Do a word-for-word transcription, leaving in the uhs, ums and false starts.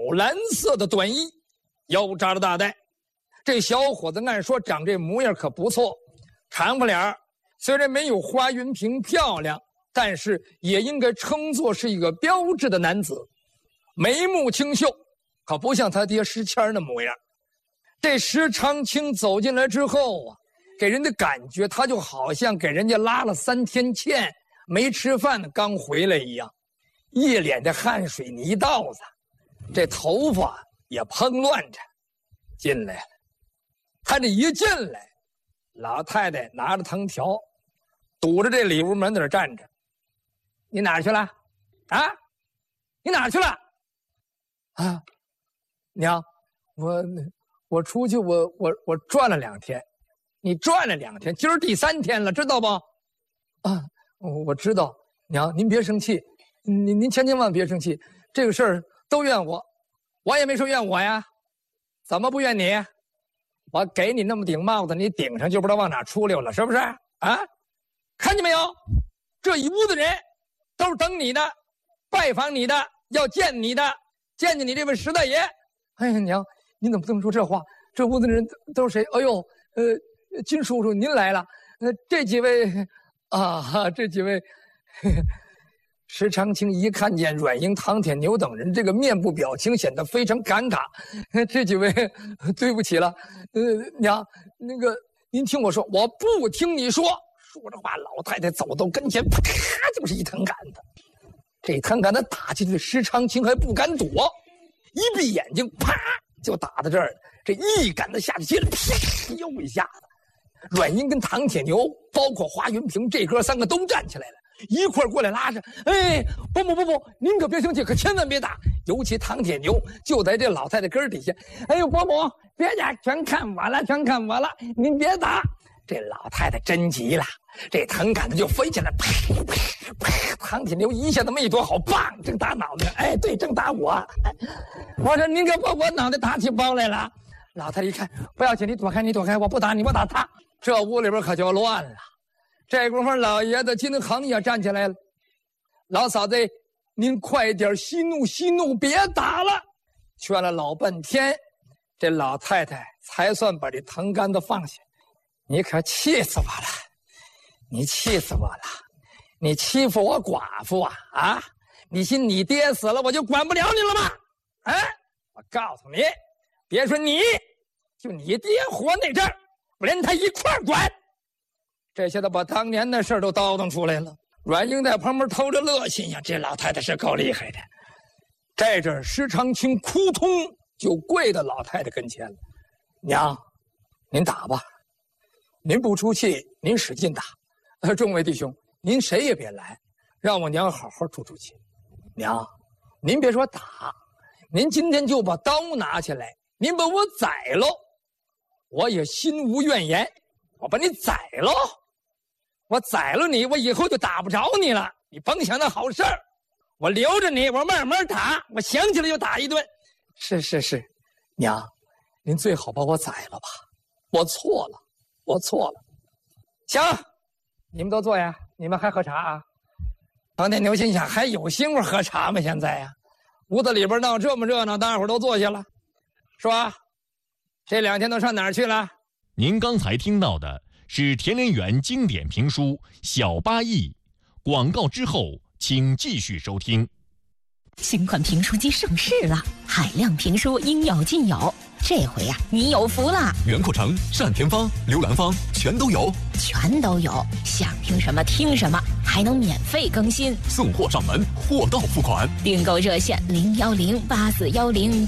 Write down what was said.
蓝色的短衣，腰扎的大带。这小伙子按说长这模样可不错，长发脸虽然没有花云平漂亮，但是也应该称作是一个标致的男子。眉目清秀，可不像他爹石谦的模样。这石长青走进来之后啊，给人的感觉他就好像给人家拉了三天欠，没吃饭刚回来一样，一脸的汗水泥道子，这头发也蓬乱着进来了。他这一进来，老太太拿着藤条堵着这里屋门在那站着。你哪儿去了啊？你哪儿去了啊？娘，我我出去我我我转了两天。你转了两天，今儿第三天了，知道不？啊，我知道。娘，您别生气，您您千千万别生气，这个事儿都怨我，我也没说怨我呀，怎么不怨你？我给你那么顶帽子，你顶上就不知道往哪出溜了，是不是？啊，看见没有？这一屋子人都是等你的，拜访你的，要见你的，见见你这位石大爷。哎呀，娘，您怎么这么说这话？这屋子人都是谁？哎呦，呃。金叔叔您来了，呃，这几位啊，这几位，呵呵石长青一看见阮英、唐铁牛等人，这个面部表情显得非常尴尬。这几位，对不起了，呃，娘，那个您听我说，我不听你说。说着话，老太太走到跟前，啪就是一藤杆子。这藤杆子打进去，石长青还不敢躲，一闭眼睛，啪就打到这儿了。这一杆子下去，接着啪又一下子。阮英跟唐铁牛，包括华云平，这哥三个都站起来了，一块儿过来拉着。哎，不不不不，您可别生气，可千万别打。尤其唐铁牛就在这老太太根底下。哎呦，伯母，别打，全看我了，全看我了，您别打。这老太太真急了，这藤杆子就飞起来，啪啪啪！唐铁牛一下子没躲好，棒，正打脑袋。哎，对，正打我。我说您可把我脑袋打起包来了。老太太一看，不要紧，你躲开，你躲开，我不打你，我打他。这屋里边可就乱了。这功夫，老爷子金恒也站起来了。老嫂子，您快点息怒，息怒，别打了。劝了老半天，这老太太才算把这藤杆子放下。你可气死我了！你气死我了！你欺负我寡妇啊！啊！你信你爹死了，我就管不了你了吗？哎，我告诉你，别说你，就你爹活那阵儿，我连他一块儿管。这下子把当年的事儿都叨叨出来了。阮英在旁边偷着乐，心想这老太太是够厉害的。这阵石长青扑通就跪到老太太跟前了。娘，您打吧，您不出气，您使劲打。呃，众位弟兄，您谁也别来，让我娘好好出出气。娘，您别说打，您今天就把刀拿起来，您把我宰喽，我也心无怨言。我把你宰喽，我宰了你，我以后就打不着你了。你甭想那好事儿，我留着你，我慢慢打，我想起来就打一顿。是是是，娘，您最好把我宰了吧，我错了，我错了。行，你们都坐呀，你们还喝茶啊？唐天牛心想，还有心思喝茶吗？现在呀，屋子里边闹这么热闹，大伙儿都坐下了，是吧？这两天都上哪儿去了？ 您刚才听到的是田连元经典评书《小八义》，广告之后请继续收听。 新款评书机上市了，海量评书应有尽有。这回呀、啊，你有福了！ 袁阔成、单田芳、刘兰芳全都有， 全都有，想听什么听什么，还能免费更新， 送货上门，货到付款。 订购热线零幺零八四幺零。